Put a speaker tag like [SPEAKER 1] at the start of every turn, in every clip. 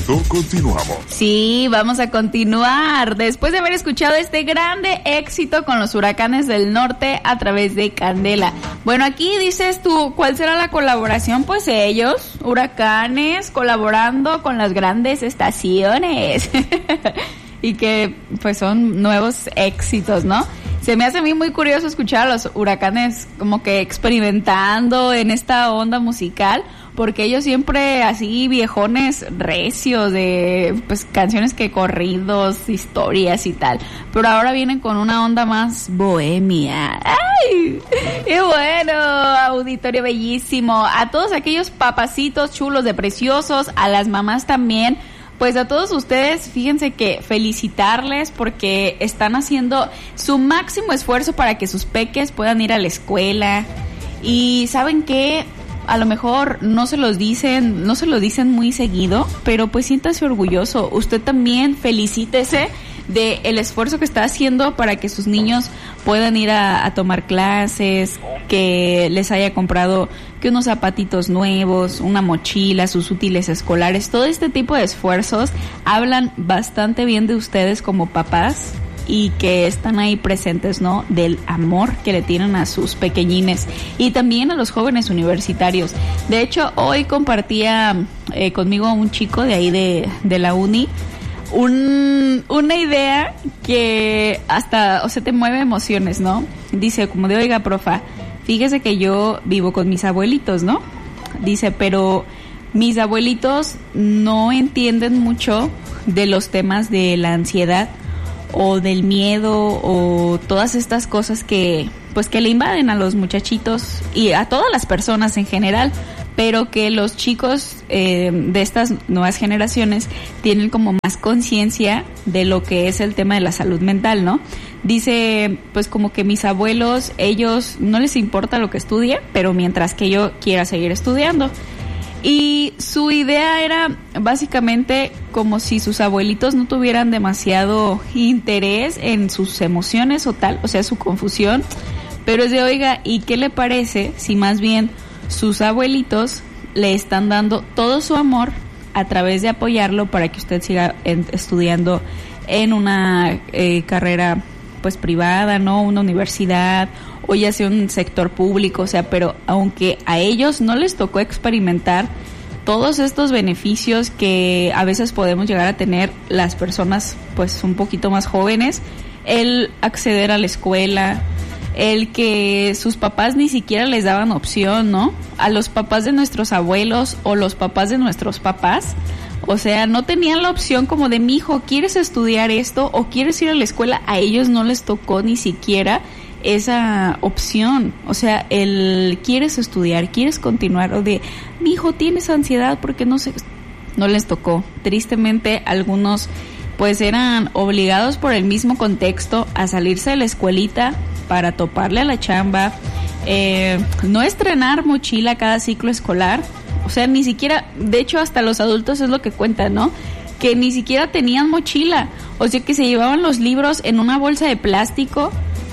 [SPEAKER 1] momento continuamos.
[SPEAKER 2] Sí, vamos a continuar. Después de haber escuchado este grande éxito con los Huracanes del Norte a través de Candela. Bueno, aquí dices tú, ¿cuál será la colaboración? Pues ellos, Huracanes, colaborando con las grandes estaciones. Y que pues son nuevos éxitos, ¿no? Se me hace a mí muy curioso escuchar a los Huracanes como que experimentando en esta onda musical, porque ellos siempre así viejones recios de pues canciones que corridos, historias y tal, pero ahora vienen con una onda más bohemia. ¡Ay! ¡Qué bueno! Auditorio bellísimo. A todos aquellos papacitos chulos de preciosos, a las mamás también. Pues a todos ustedes, fíjense que felicitarles porque están haciendo su máximo esfuerzo para que sus peques puedan ir a la escuela. Y ¿saben qué? A lo mejor no se lo dicen muy seguido, pero pues siéntase orgulloso. Usted también felicítese de el esfuerzo que está haciendo para que sus niños puedan ir a tomar clases, que les haya comprado que unos zapatitos nuevos, una mochila, sus útiles escolares. Todo este tipo de esfuerzos hablan bastante bien de ustedes como papás y que están ahí presentes, ¿no? Del amor que le tienen a sus pequeñines y también a los jóvenes universitarios. De hecho, hoy compartía conmigo un chico de ahí de la uni una idea que hasta, o sea, te mueve emociones, ¿no? Dice como de, oiga, profa, fíjese que yo vivo con mis abuelitos, ¿no? Dice, pero mis abuelitos no entienden mucho de los temas de la ansiedad o del miedo o todas estas cosas que pues que le invaden a los muchachitos y a todas las personas en general, pero que los chicos de estas nuevas generaciones tienen como más conciencia de lo que es el tema de la salud mental, ¿no? Dice, pues como que mis abuelos, ellos no les importa lo que estudie, pero mientras que yo quiera seguir estudiando. Y su idea era básicamente como si sus abuelitos no tuvieran demasiado interés en sus emociones o tal, o sea, su confusión. Pero es de, oiga, ¿y qué le parece si más bien sus abuelitos le están dando todo su amor a través de apoyarlo para que usted siga estudiando en una carrera pues privada, ¿no? Una universidad o ya sea un sector público, o sea, pero aunque a ellos no les tocó experimentar todos estos beneficios que a veces podemos llegar a tener las personas pues un poquito más jóvenes, el acceder a la escuela, el que sus papás ni siquiera les daban opción, ¿no? A los papás de nuestros abuelos o los papás de nuestros papás, o sea, no tenían la opción como de, mijo, ¿quieres estudiar esto o quieres ir a la escuela? A ellos no les tocó ni siquiera esa opción, o sea, el quieres estudiar, quieres continuar, o de, mijo, tienes ansiedad porque no les tocó. Tristemente, algunos pues eran obligados por el mismo contexto a salirse de la escuelita para toparle a la chamba, no estrenar mochila cada ciclo escolar, o sea, ni siquiera, de hecho hasta los adultos es lo que cuentan, ¿no? Que ni siquiera tenían mochila, o sea que se llevaban los libros en una bolsa de plástico,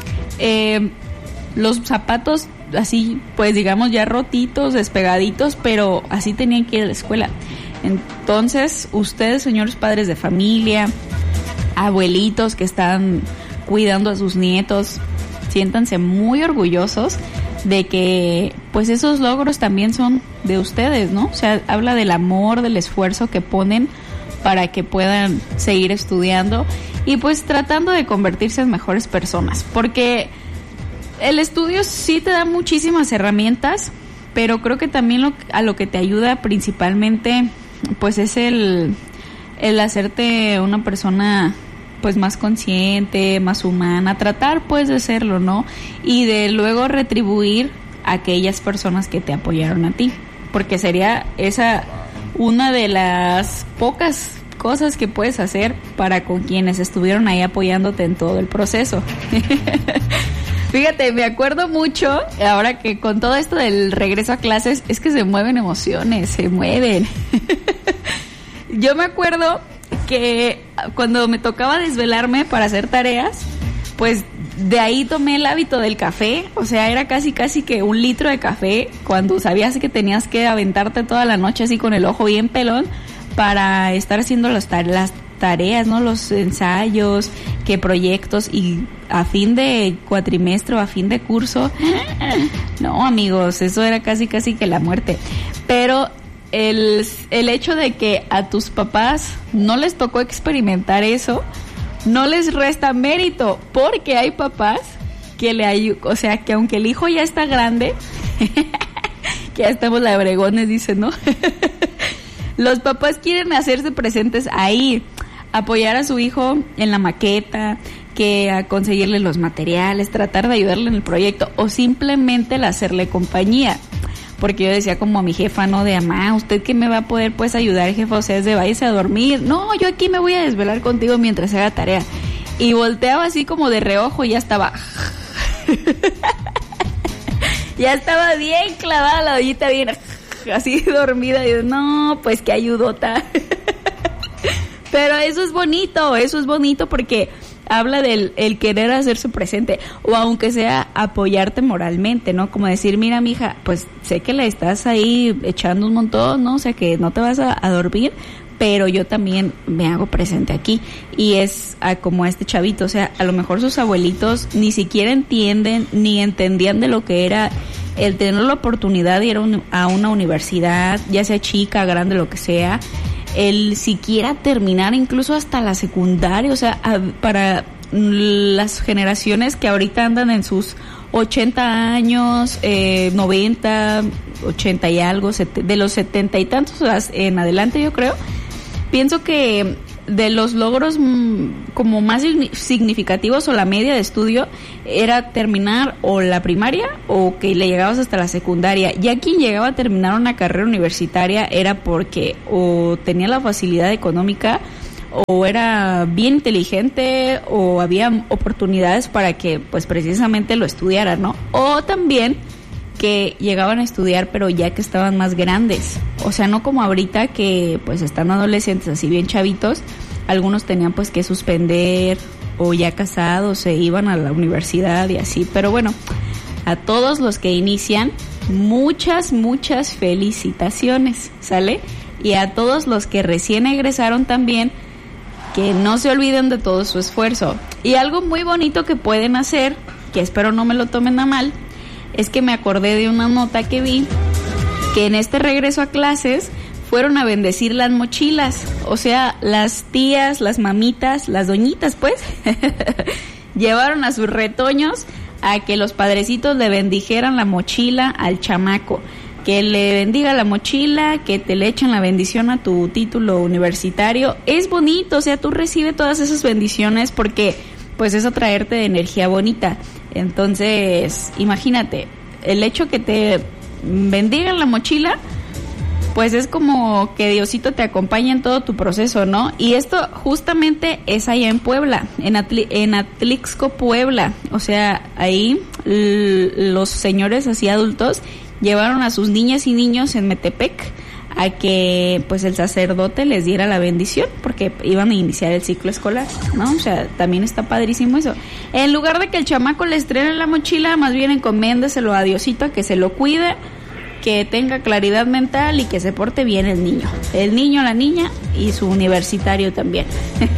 [SPEAKER 2] los zapatos así, pues digamos ya rotitos, despegaditos, pero así tenían que ir a la escuela. Entonces, ustedes, señores padres de familia, abuelitos que están cuidando a sus nietos, siéntanse muy orgullosos de que pues esos logros también son de ustedes, ¿no? O sea, habla del amor, del esfuerzo que ponen para que puedan seguir estudiando y pues tratando de convertirse en mejores personas, porque el estudio sí te da muchísimas herramientas, pero creo que también a lo que te ayuda principalmente pues es el hacerte una persona pues más consciente, más humana, tratar pues de serlo, ¿no? Y de luego retribuir a aquellas personas que te apoyaron a ti, porque sería esa una de las pocas cosas que puedes hacer para con quienes estuvieron ahí apoyándote en todo el proceso. Fíjate, me acuerdo mucho, ahora que con todo esto del regreso a clases, es que se mueven emociones, se mueven. Yo me acuerdo que cuando me tocaba desvelarme para hacer tareas, pues de ahí tomé el hábito del café, o sea, era casi que 1 litro de café, cuando sabías que tenías que aventarte toda la noche así con el ojo bien pelón, para estar haciendo las tareas, ¿no? Los ensayos, que proyectos, y a fin de cuatrimestre o a fin de curso, no, amigos, eso era casi que la muerte. Pero el hecho de que a tus papás no les tocó experimentar eso, no les resta mérito, porque hay papás que le ayudan, o sea, que aunque el hijo ya está grande, que ya estamos labregones, dicen, ¿no? Los papás quieren hacerse presentes ahí, apoyar a su hijo en la maqueta, que a conseguirle los materiales, tratar de ayudarle en el proyecto, o simplemente el hacerle compañía. Porque yo decía como a mi jefa, ¿no? De mamá, ¿usted qué me va a poder pues ayudar, jefa? O sea, es de váyase a dormir. No, yo aquí me voy a desvelar contigo mientras haga tarea. Y volteaba así como de reojo y ya estaba... ya estaba bien clavada la ollita, bien así dormida. Y yo, no, pues qué ayudota. Pero eso es bonito porque habla del el querer hacerse presente, o aunque sea apoyarte moralmente, ¿no? Como decir, mira, mija, pues sé que la estás ahí echando un montón, ¿no? O sea, que no te vas a dormir, pero yo también me hago presente aquí. Y es como a este chavito, o sea, a lo mejor sus abuelitos ni siquiera entienden ni entendían de lo que era el tener la oportunidad de ir a una universidad, ya sea chica, grande, lo que sea, el siquiera terminar incluso hasta la secundaria, o sea, para las generaciones que ahorita andan en sus 80 años, 90, 80 y algo, de los 70 y tantos en adelante, yo creo, pienso que de los logros como más significativos o la media de estudio era terminar o la primaria o que le llegabas hasta la secundaria. Ya quien llegaba a terminar una carrera universitaria era porque o tenía la facilidad económica o era bien inteligente o había oportunidades para que pues precisamente lo estudiara, ¿no? O también que llegaban a estudiar pero ya que estaban más grandes, o sea, no como ahorita que pues están adolescentes así bien chavitos, algunos tenían pues que suspender o ya casados se iban a la universidad y así, pero bueno, a todos los que inician muchas felicitaciones, ¿sale? Y a todos los que recién egresaron también, que no se olviden de todo su esfuerzo. Y algo muy bonito que pueden hacer, que espero no me lo tomen a mal, es que me acordé de una nota que vi, que en este regreso a clases fueron a bendecir las mochilas, o sea, las tías, las mamitas, las doñitas pues, llevaron a sus retoños a que los padrecitos le bendijeran la mochila al chamaco, que le bendiga la mochila, que te le echen la bendición a tu título universitario. Es bonito, o sea, tú recibes todas esas bendiciones porque pues es atraerte de energía bonita. Entonces, imagínate, el hecho que te bendigan la mochila, pues es como que Diosito te acompaña en todo tu proceso, ¿no? Y esto justamente es allá en Puebla, en Atlixco, Puebla. O sea, ahí los señores así adultos llevaron a sus niñas y niños en Metepec a que pues el sacerdote les diera la bendición porque iban a iniciar el ciclo escolar, ¿no? O sea, también está padrísimo eso. En lugar de que el chamaco le estrene la mochila, más bien encomiéndeselo a Diosito, a que se lo cuide, que tenga claridad mental y que se porte bien el niño, la niña y su universitario también.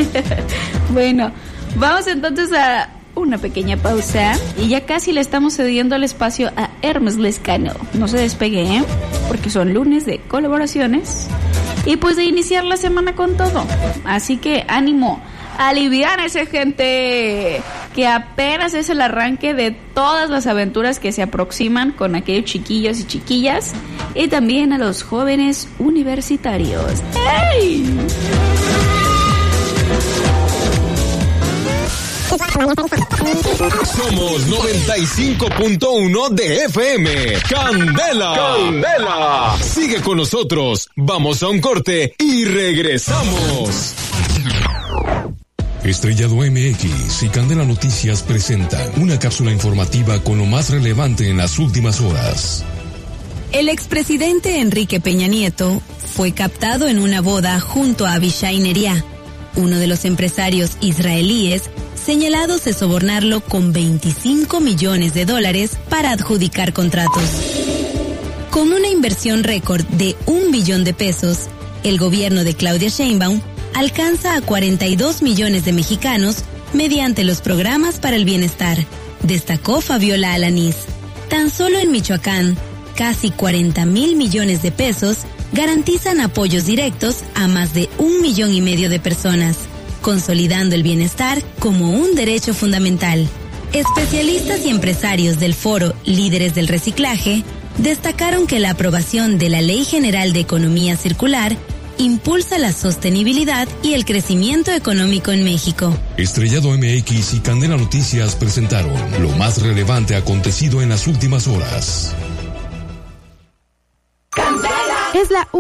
[SPEAKER 2] Bueno, vamos entonces a una pequeña pausa y ya casi le estamos cediendo el espacio a Hermes Lescano. No se despegue, porque son lunes de colaboraciones y pues de iniciar la semana con todo. Así que ánimo, aliviánese, gente, que apenas es el arranque de todas las aventuras que se aproximan con aquellos chiquillos y chiquillas y también a los jóvenes universitarios. ¡Hey!
[SPEAKER 1] Somos 95.1 de FM. Candela. Sigue con nosotros. Vamos a un corte y regresamos.
[SPEAKER 3] Estrellado MX y Candela Noticias presentan una cápsula informativa con lo más relevante en las últimas horas.
[SPEAKER 4] El expresidente Enrique Peña Nieto fue captado en una boda junto a Avishai Neria, uno de los empresarios israelíes señalados de sobornarlo con $25 millones para adjudicar contratos. Con una inversión récord de $1 billón, El gobierno de Claudia Sheinbaum alcanza a 42 millones de mexicanos mediante los programas para el bienestar, destacó Fabiola Alanís. Tan solo en Michoacán, casi 40,000 millones de pesos garantizan apoyos directos a más de 1,5 millones de personas, consolidando el bienestar como un derecho fundamental. Especialistas y empresarios del foro Líderes del Reciclaje destacaron que la aprobación de la Ley General de Economía Circular impulsa la sostenibilidad y el crecimiento económico en México.
[SPEAKER 3] Estrellado MX y Candela Noticias presentaron lo más relevante acontecido en las últimas horas.
[SPEAKER 5] Es la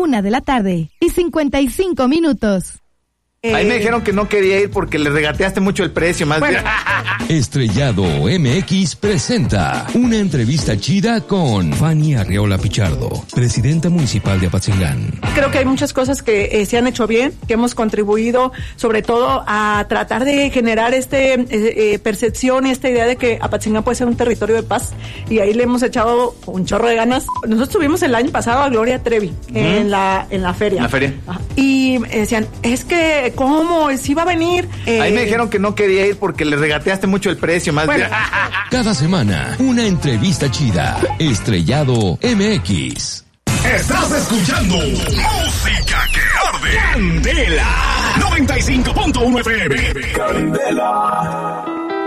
[SPEAKER 5] 1:55 p.m.
[SPEAKER 6] Ahí me dijeron que no quería ir porque le regateaste mucho el precio, más bien.
[SPEAKER 1] Estrellado MX presenta una entrevista chida con Fanny Arreola Pichardo, presidenta municipal de Apatzingán.
[SPEAKER 7] Creo que hay muchas cosas que se han hecho bien, que hemos contribuido sobre todo a tratar de generar percepción y esta idea de que Apatzingán puede ser un territorio de paz, y ahí le hemos echado un chorro de ganas. Nosotros tuvimos el año pasado a Gloria Trevi en la feria.
[SPEAKER 6] La feria.
[SPEAKER 7] Y decían, es que ¿cómo? ¿Sí va a venir?
[SPEAKER 6] Ahí me dijeron que no quería ir porque le regateaste mucho el precio, más bien.
[SPEAKER 1] Cada semana, una entrevista chida. Estrellado MX.
[SPEAKER 8] Estás escuchando Música que Arde. Candela 95.1 FM. Candela.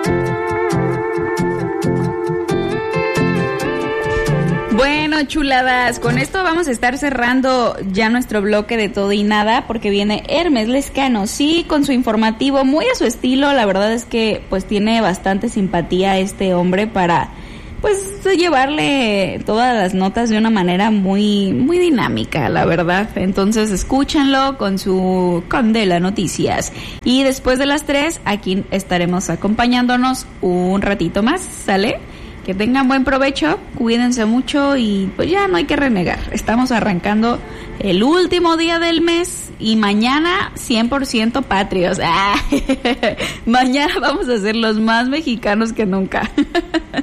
[SPEAKER 2] Bueno, chuladas, con esto vamos a estar cerrando ya nuestro bloque de todo y nada, porque viene Hermes Lescano, sí, con su informativo muy a su estilo. La verdad es que pues tiene bastante simpatía este hombre para pues llevarle todas las notas de una manera muy muy dinámica, la verdad. Entonces escúchanlo con su Candela Noticias, y después de las 3 aquí estaremos acompañándonos un ratito más, ¿sale? Que tengan buen provecho, cuídense mucho y pues ya no hay que renegar. Estamos arrancando el último día del mes y mañana 100% patrios. Mañana vamos a ser los más mexicanos que nunca.